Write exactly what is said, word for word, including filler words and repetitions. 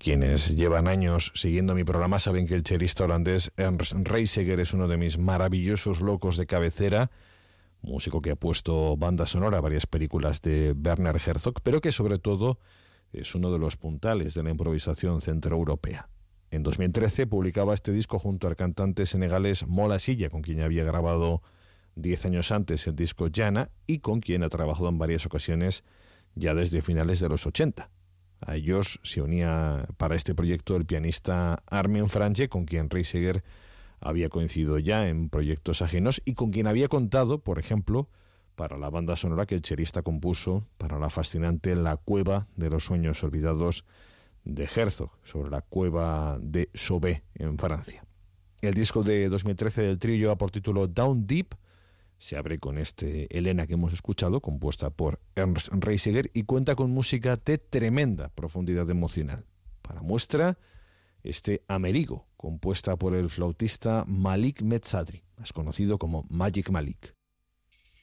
Quienes llevan años siguiendo mi programa saben que el chelista holandés Ernst Reiseger es uno de mis maravillosos locos de cabecera, músico que ha puesto banda sonora a varias películas de Werner Herzog, pero que sobre todo es uno de los puntales de la improvisación centroeuropea. En dos mil trece publicaba este disco junto al cantante senegalés Mola Silla, con quien había grabado diez años antes el disco Jana y con quien ha trabajado en varias ocasiones ya desde finales de los ochenta. A ellos se unía para este proyecto el pianista Armin Frange, con quien Reiseger había coincidido ya en proyectos ajenos y con quien había contado, por ejemplo, para la banda sonora que el chelista compuso para la fascinante La Cueva de los Sueños Olvidados de Herzog, sobre la cueva de Chauvet en Francia. El disco de dos mil trece del trío lleva por título Down Deep. Se abre con este Elena que hemos escuchado, compuesta por Ernst Reiseger, y cuenta con música de tremenda profundidad emocional. Para muestra, este Amerigo, compuesta por el flautista Malik Mezzadri, más conocido como Magic Malik.